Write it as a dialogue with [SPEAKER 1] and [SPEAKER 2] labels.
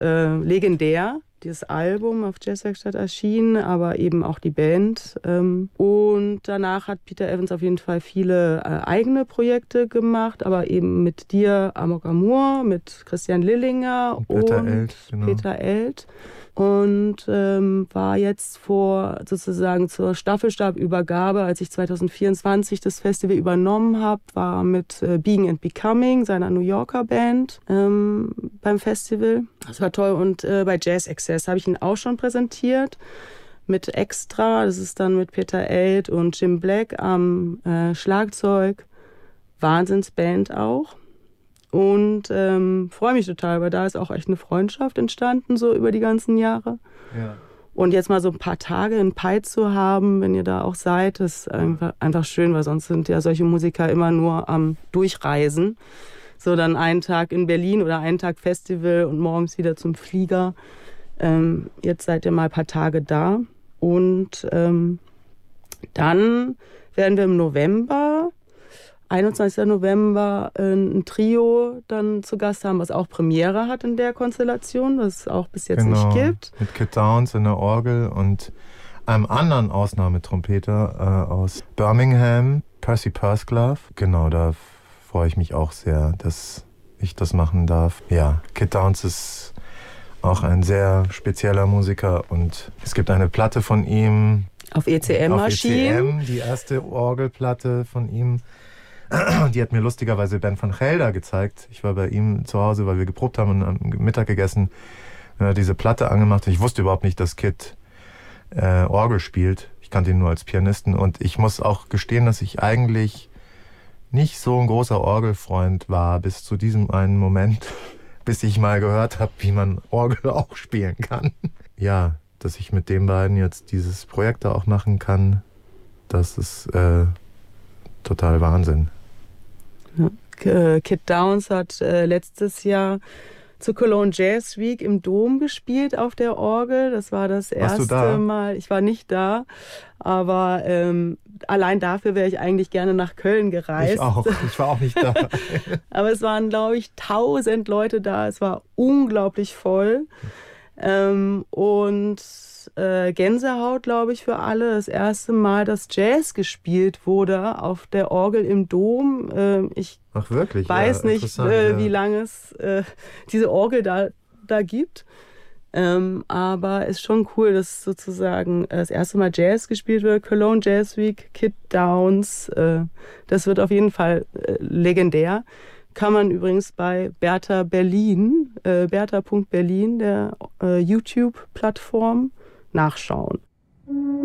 [SPEAKER 1] legendär. Dieses Album auf Jazzwerkstatt erschienen, aber eben auch die Band. Und danach hat Peter Evans auf jeden Fall viele eigene Projekte gemacht, aber eben mit dir Amok Amour, mit Christian Lillinger und Peter Eld. Und war jetzt sozusagen zur Staffelstabübergabe, als ich 2024 das Festival übernommen habe, war mit Being and Becoming, seiner New Yorker Band, beim Festival. Das war toll. Und bei Jazz Access habe ich ihn auch schon präsentiert mit Extra. Das ist dann mit Peter Eld und Jim Black am Schlagzeug. Wahnsinnsband auch. Und freue mich total, weil da ist auch echt eine Freundschaft entstanden, so über die ganzen Jahre.
[SPEAKER 2] Ja.
[SPEAKER 1] Und jetzt mal so ein paar Tage in Peitz zu haben, wenn ihr da auch seid, ist einfach schön, weil sonst sind ja solche Musiker immer nur am Durchreisen. So dann einen Tag in Berlin oder einen Tag Festival und morgens wieder zum Flieger. Jetzt seid ihr mal ein paar Tage da. Und dann werden wir im November, 21. November, ein Trio dann zu Gast haben, was auch Premiere hat in der Konstellation, was es auch bis jetzt nicht gibt.
[SPEAKER 2] Mit Kit Downs in der Orgel und einem anderen Ausnahmetrompeter aus Birmingham, Percy Pursglove. Genau, da freue ich mich auch sehr, dass ich das machen darf. Ja, Kit Downs ist auch ein sehr spezieller Musiker und es gibt eine Platte von ihm.
[SPEAKER 1] Auf ECM-Maschinen.
[SPEAKER 2] Die erste Orgelplatte von ihm. Die hat mir lustigerweise Ben van Gelder gezeigt. Ich war bei ihm zu Hause, weil wir geprobt haben und am Mittag gegessen. Er hat diese Platte angemacht. Ich wusste überhaupt nicht, dass Kit Orgel spielt. Ich kannte ihn nur als Pianisten. Und ich muss auch gestehen, dass ich eigentlich nicht so ein großer Orgelfreund war bis zu diesem einen Moment, bis ich mal gehört habe, wie man Orgel auch spielen kann. Ja, dass ich mit den beiden jetzt dieses Projekt da auch machen kann, das ist total Wahnsinn.
[SPEAKER 1] Ja. Kit Downs hat letztes Jahr zur Cologne Jazz Week im Dom gespielt auf der Orgel. Das war das erste Mal. Ich war nicht da, aber allein dafür wäre ich eigentlich gerne nach Köln gereist.
[SPEAKER 2] Ich auch. Ich war auch nicht da.
[SPEAKER 1] Aber es waren, glaube ich, 1000 Leute da. Es war unglaublich voll. Und Gänsehaut, glaube ich, für alle. Das erste Mal, dass Jazz gespielt wurde auf der Orgel im Dom. Ich weiß nicht, wie lange es diese Orgel da gibt. Aber es ist schon cool, dass sozusagen das erste Mal Jazz gespielt wird. Cologne Jazz Week, Kit Downs. Das wird auf jeden Fall legendär. Kann man übrigens bei Bertha Berlin, bertha.berlin, der YouTube-Plattform, nachschauen.